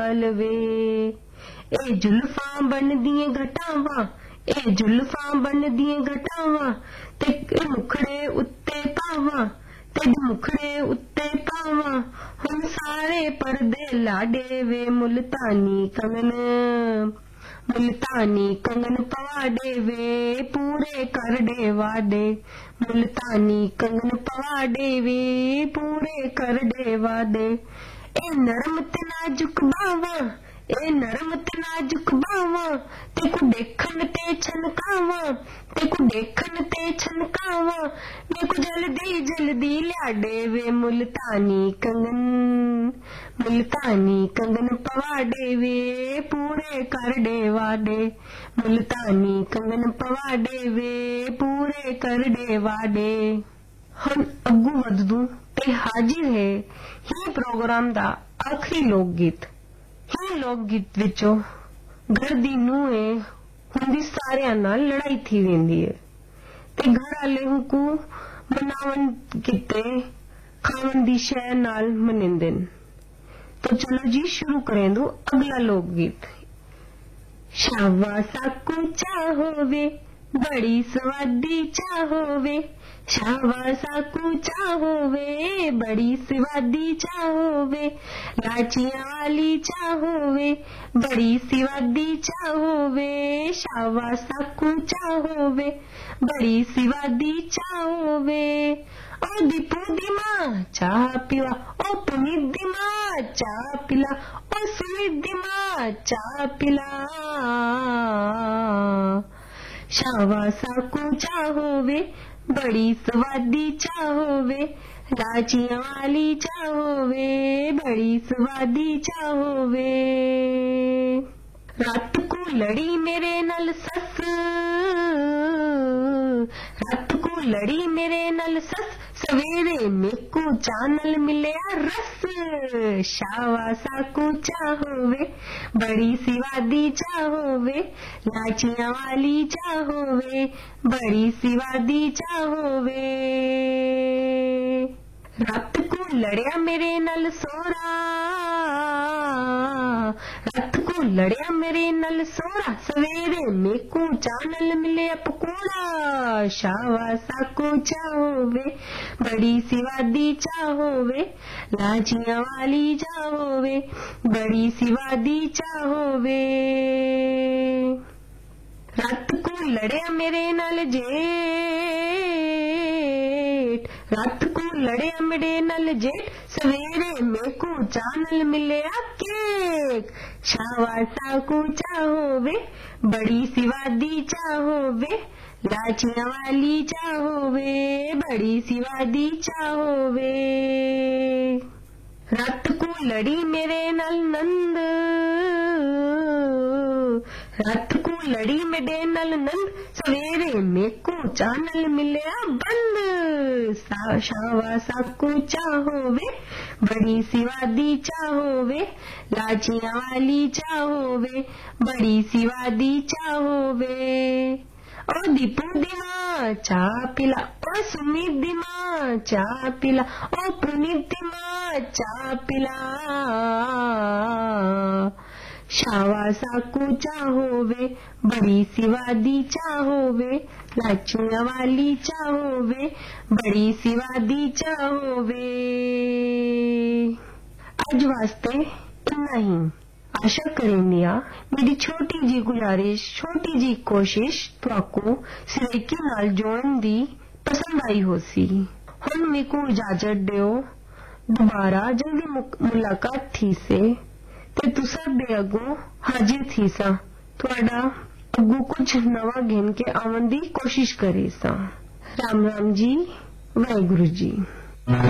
लाल वे। ए जुल्फां बन दिए घटावां, ए जुल्फां बन दिए घटावां, ते मुखड़े उत्ते पावां, ते मुखड़े उत्ते पावां। हुण सारे परदे लाडे वे मुल्तानी कंगन, मुल्तानी कंगन पवाडे वे पूरे करडे वाडे, मुल्तानी कंगन पवाडे वे पूरे करडे वाडे। ए नरम ते नाजुक बावां, ए नरम ते नाजुक बावां, ते को देखन ते छनकावां, ते को देखन ते छनकावां। मैं को जल्दी जल्दी लाडे वे मुल्तानी कंगन, मुल्तानी कंगन पवाडे वे पूरे करडे वाडे, मुल्तानी कंगन पवाडे वे पूरे करडे वाडे। हम अग्गू वधदू ते हाजिर है ही प्रोग्राम दा आखिरी लोक गीत। ही लोक गीत विचों घर दी नूंह हुंदी सारियां नाल लड़ाई थी वेंदी है ते घर आले को मनावन किते खावन दी शय नाल मनिंदे। तो चलो जी शुरू करें दो अगला लोक गीत। शावा कुचा होवे बड़ी स्वादी चा होवे, शावा कुचा होवे बड़ी स्वादी चा होवे, लाचियां वाली चा होवे बड़ी स्वादी चा होवे, शावा कुचा होवे बड़ी स्वादी चा होवे। ओ दीपू दिमा चाह पिला, ओ पुनीत दिमा चाह पिला, ओ सुमित दिमा चाह पिला। शावा कुचा होवे बड़ी स्वादी चा होवे, लाचियां वाली चा होवे बड़ी स्वादी चा होवे। रात को लड़ी मेरे नल सस, रात को लड़ी मेरे नल सस, सवेरे मेको चानल मिलया रस। शावा कुचा होवे बड़ी स्वादी चा होवे, लाचियां वाली चा होवे बड़ी स्वादी चा होवे। रात को लड़या मेरे नल सोरा, रात को लड़या मेरे नल सोरा, सवेरे मेको चानल मिले पकोड़ा। शावा कुचा होवे बड़ी स्वादी चा होवे, लाचियां वाली चा होवे बड़ी स्वादी चा होवे। रात को लड़या मेरे नाल जेठ, रात को लड़या मेरे नाल जेठ, सवेरे मेको चानल मिलया केक। शावा कुचा होवे बड़ी स्वादी चा होवे, लाचियां वाली चा होवे बड़ी स्वादी चा होवे। रात को लड़ी मेरे नाल नंद, रात को लड़ी मेरे नाल नंद, सवेरे मेको चानल मिलया बंद। शावा कुचा होवे बड़ी स्वादी चा होवे, लाचियां वाली चा होवे बड़ी स्वादी चा होवे। ओ दीपू दिमा चाह पिला, ओ सुमित दिमा चाह पिला, ओ पुनीत दिमा चाह पिला। शावा कुचा होवे बड़ी स्वादी चा होवे, लाचियां वाली चा होवे बड़ी स्वादी चा होवे। आज वास्ते इतना ही। आशा करेंदिया मेरी छोटी जी गुजारिश, छोटी जी कोशिश तो आपको सिरेकी नाल जोड़न दी पसंद आई होसी। हुण मेरे को इजाजत दियो, दोबारा जल्दी मुलाकात थी से ते तुसा दे अगो हाजिर थी सा, थोड़ा अगो कुछ नवा घेन के आवन दी कोशिश करे सा। राम राम जी, वाहेगुरु जी।